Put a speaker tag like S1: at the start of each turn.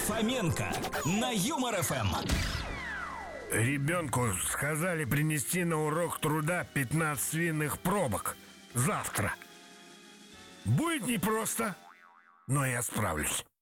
S1: Фоменко на Юмор ФМ.
S2: Ребенку сказали принести на урок труда 15 свиных пробок завтра. Будет непросто, но я справлюсь.